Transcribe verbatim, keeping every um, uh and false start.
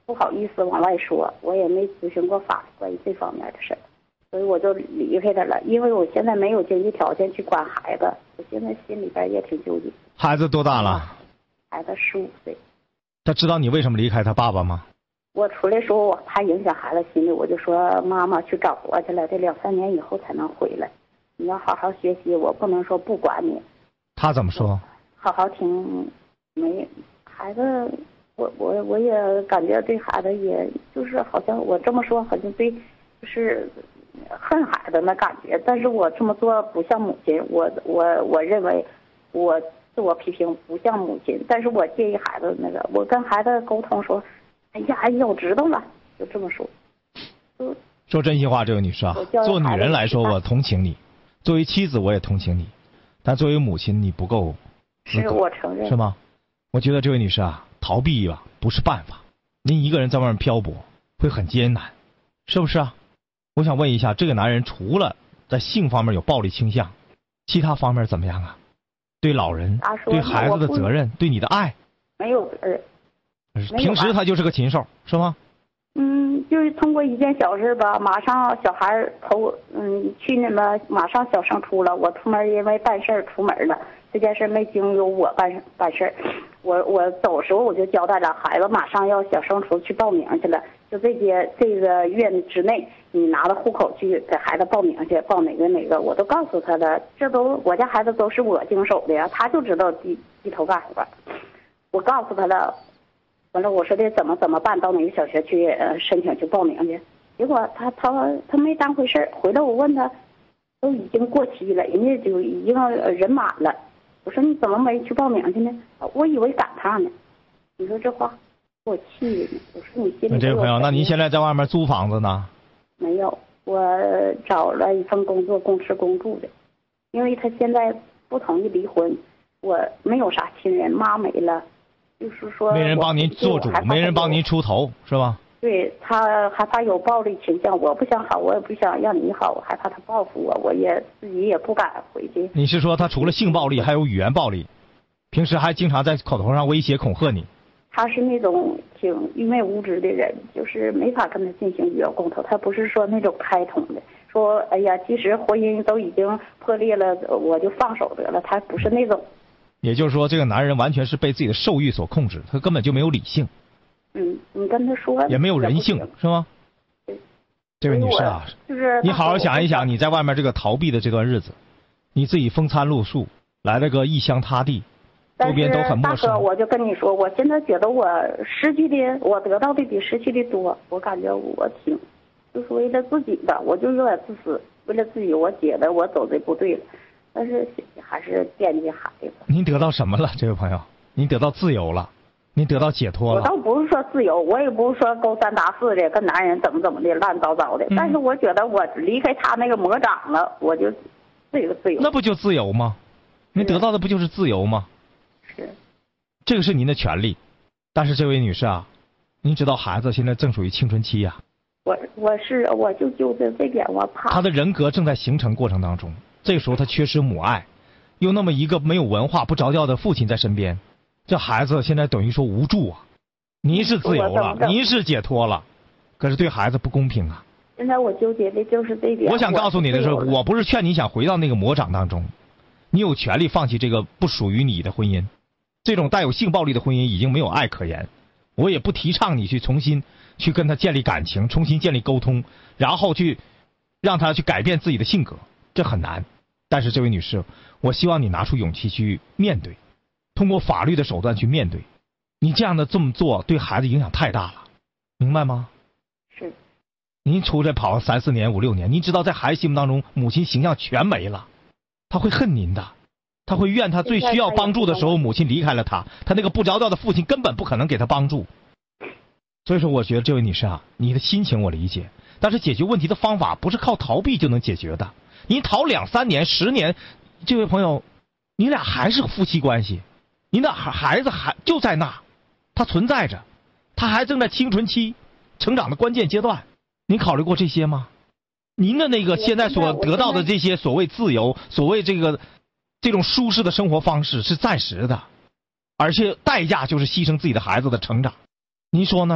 不好意思往外说，我也没咨询过法律关于这方面的事儿，所以我就离开他了。因为我现在没有经济条件去管孩子，我现在心里边也挺纠结。 孩子多大了？ 孩子十五岁。 他知道你为什么离开他爸爸吗？ 我出来说我怕影响孩子心理，我就说妈妈去找活去了，这两三年以后才能回来。你要好好学习，我不能说不管你。 他怎么说？ 好好听，没孩子，我我我也感觉对孩子，也就是好像我这么说，好像对，就是恨孩子那感觉。但是我这么做不像母亲，我我我认为我自我批评不像母亲，但是我介意孩子那个，我跟孩子沟通说，哎呀，哎呀，我知道了，就这么说。就说真心话，这位女士啊，做女人来说，我同情你；作为妻子，我也同情你，但作为母亲，你不够。 是我承认。 是吗？我觉得这位女士啊，逃避吧不是办法。您一个人在外面漂泊会很艰难，是不是啊？我想问一下，这个男人除了在性方面有暴力倾向，其他方面怎么样啊？对老人、对孩子的责任、对你的爱， 没有责任。 平时他就是个禽兽，是吗？ 嗯，就是通过一件小事吧，马上小孩头嗯去那么马上小升初了，我出门因为办事儿出门了，这件事没经由我办办事儿，我我走时候我就交代了，孩子马上要小升初去报名去了，就这些这个月之内，你拿着户口去给孩子报名去，报哪个哪个，我都告诉他的，这都我家孩子都是我经手的呀，他就知道低低头干活，我告诉他了。完了，我说的怎么怎么办？到哪个小学去呃申请去报名去？结果他他他没当回事儿。回来我问他，都已经过期了，人家就已经人满了。我说你怎么没去报名去呢？我以为赶上呢。你说这话给我气的呢。我说你心里。 那这位朋友，那您现在在外面租房子呢？ 没有，我找了一份工作，公吃公住的。因为他现在不同意离婚，我没有啥亲人，妈没了。就是说， 没人帮您做主，没人帮您出头，是吧？ 对，他害怕有暴力倾向，我不想好，我也不想让你好，我害怕他报复我，我也自己也不敢回去。 你是说他除了性暴力，还有语言暴力，平时还经常在口头上威胁恐吓你？ 他是那种挺愚昧无知的人，就是没法跟他进行语言沟通。他不是说那种开通的，说哎呀，即使婚姻都已经破裂了，我就放手得了。他不是那种。 也就是说，这个男人完全是被自己的兽欲所控制，他根本就没有理性。 嗯，你跟他说也没有人性，是吗？ 对。 这位女士啊， 就是你好好想一想，你在外面这个逃避的这段日子，你自己风餐露宿，来了个异乡他地，周边都很陌生。 大哥，我就跟你说，我现在觉得我失去的，我得到的比失去的多。我感觉我挺，就是为了自己吧，我就有点自私，为了自己，我觉得我走的不对了。但是还是惦记孩子。 您得到什么了，这位朋友？您得到自由了，您得到解脱了。 我倒不是说自由，我也不是说勾三搭四的跟男人怎么怎么的乱糟糟的。嗯、但是我觉得我离开他那个魔掌了，我就这个自由。 那不就自由吗？您得到的不就是自由吗？ 是。 这个是您的权利，但是这位女士啊，您知道孩子现在正属于青春期呀、啊。 我我是我就就在这点我怕。 他的人格正在形成过程当中。这个时候他缺失母爱，有那么一个没有文化不着调的父亲在身边，这孩子现在等于说无助啊。您是自由了，您是解脱了，可是对孩子不公平啊。 现在我纠结的就是这点。 我想告诉你的是，我不是劝你想回到那个魔掌当中，你有权利放弃这个不属于你的婚姻，这种带有性暴力的婚姻已经没有爱可言。我也不提倡你去重新去跟他建立感情，重新建立沟通，然后去让他去改变自己的性格，这很难。但是这位女士，我希望你拿出勇气去面对，通过法律的手段去面对。你这样的这么做对孩子影响太大了，明白吗？ 是。 您出来跑了三四年五六年，您知道在孩子心目当中母亲形象全没了，他会恨您的，他会怨他最需要帮助的时候母亲离开了他，他那个不着调的父亲根本不可能给他帮助。所以说我觉得这位女士啊，你的心情我理解，但是解决问题的方法不是靠逃避就能解决的。您逃两三年十年，这位朋友，你俩还是夫妻关系，您的孩子还就在那，他存在着，他还正在青春期成长的关键阶段，您考虑过这些吗？您的那个现在所得到的这些所谓自由，所谓这个这种舒适的生活方式是暂时的，而且代价就是牺牲自己的孩子的成长，您说呢？